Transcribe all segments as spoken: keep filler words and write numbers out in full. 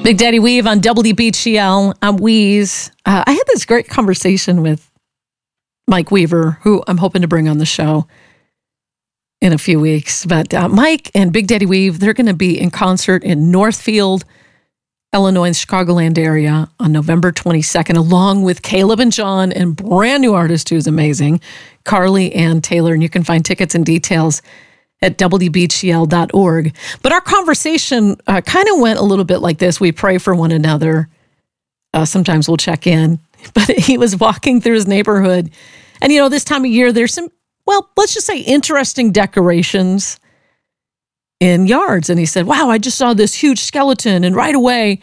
Big Daddy Weave on W B G L. I'm Weeze. Uh, I had this great conversation with Mike Weaver, who I'm hoping to bring on the show in a few weeks. But uh, Mike and Big Daddy Weave, they're going to be in concert in Northfield, Illinois, and Chicagoland area on November twenty-second, along with Caleb and John and brand new artist who's amazing, Carly Ann Taylor. And you can find tickets and details at W B G L dot org. But our conversation uh, kind of went a little bit like this. We pray for one another. Uh, sometimes we'll check in. But he was walking through his neighborhood. And, you know, this time of year, there's some, well, let's just say interesting decorations in yards. And he said, wow, I just saw this huge skeleton. And right away,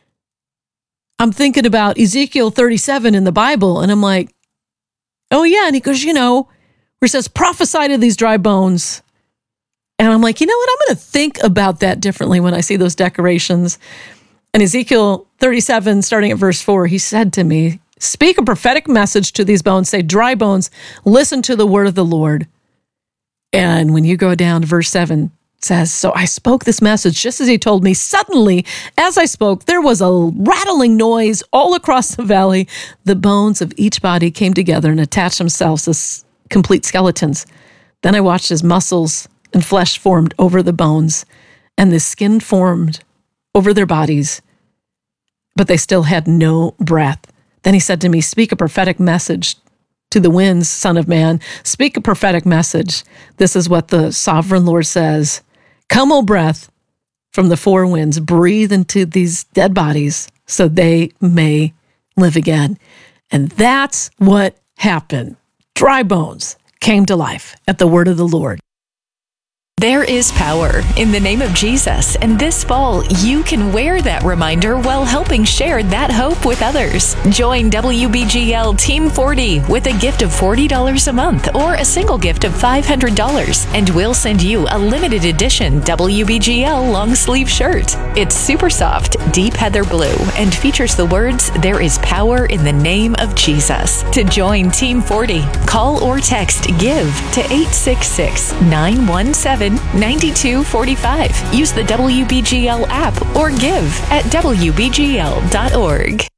I'm thinking about Ezekiel thirty-seven in the Bible. And I'm like, oh, yeah. And he goes, you know, where it says, prophesy to these dry bones. And I'm like, you know what? I'm going to think about that differently when I see those decorations. And Ezekiel thirty-seven, starting at verse four, he said to me, speak a prophetic message to these bones. Say, dry bones, listen to the word of the Lord. And when you go down to verse seven, it says, so I spoke this message just as he told me. Suddenly, as I spoke, there was a rattling noise all across the valley. The bones of each body came together and attached themselves as complete skeletons. Then I watched as muscles and flesh formed over the bones, and the skin formed over their bodies, but they still had no breath. Then he said to me, speak a prophetic message to the winds, Son of Man. Speak a prophetic message. This is what the sovereign Lord says. Come, O breath, from the four winds, breathe into these dead bodies so they may live again. And that's what happened. Dry bones came to life at the word of the Lord. There is power in the name of Jesus, and this fall, you can wear that reminder while helping share that hope with others. Join W B G L Team forty with a gift of forty dollars a month or a single gift of five hundred dollars, and we'll send you a limited edition W B G L long sleeve shirt. It's super soft, deep heather blue, and features the words, there is power in the name of Jesus. To join Team forty, call or text GIVE to eight six six, nine one seven, nine two four five. Use the W B G L app or give at W B G L dot org.